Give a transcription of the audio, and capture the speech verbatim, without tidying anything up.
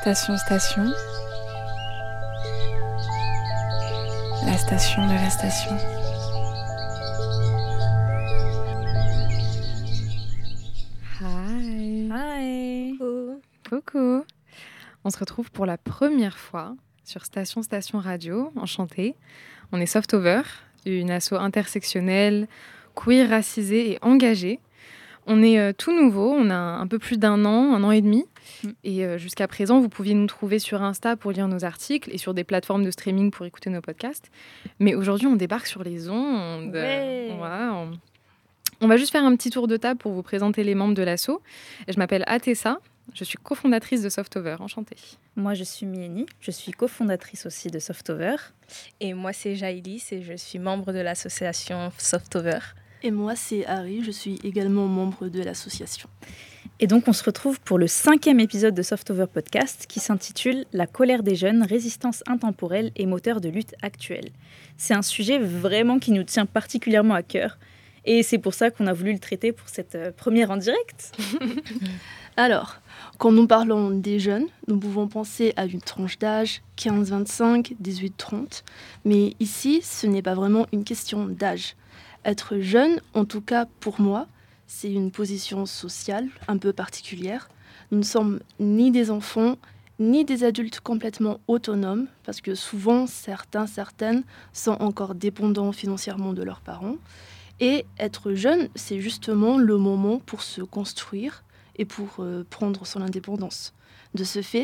Station Station, la station de la station. Hi. Hi. Coucou. Coucou. On se retrouve pour la première fois sur Station Station Radio. Enchantée. On est Softover, une asso intersectionnelle, queer, racisée et engagée. On est euh, tout nouveau, on a un peu plus d'un an, un an et demi. Mm. Et euh, jusqu'à présent, vous pouviez nous trouver sur Insta pour lire nos articles et sur des plateformes de streaming pour écouter nos podcasts. Mais aujourd'hui, on débarque sur les ondes. Ouais. Voilà, on... on va juste faire un petit tour de table pour vous présenter les membres de l'asso. Je m'appelle Atessa, je suis cofondatrice de Softover. Enchantée. Moi, je suis Mieni, je suis cofondatrice aussi de Softover. Et moi, c'est Jaïlis et je suis membre de l'association Softover. Et moi, c'est Harry, je suis également membre de l'association. Et donc, on se retrouve pour le cinquième épisode de Softover Podcast qui s'intitule « La colère des jeunes, résistance intemporelle et moteur de lutte actuelle ». C'est un sujet vraiment qui nous tient particulièrement à cœur. Et c'est pour ça qu'on a voulu le traiter pour cette première en direct. Alors, quand nous parlons des jeunes, nous pouvons penser à une tranche d'âge quinze vingt-cinq, dix-huit trente. Mais ici, ce n'est pas vraiment une question d'âge. Être jeune, en tout cas pour moi, c'est une position sociale un peu particulière. Nous ne sommes ni des enfants, ni des adultes complètement autonomes, parce que souvent, certains, certaines sont encore dépendants financièrement de leurs parents. Et être jeune, c'est justement le moment pour se construire et pour euh, prendre son indépendance. De ce fait,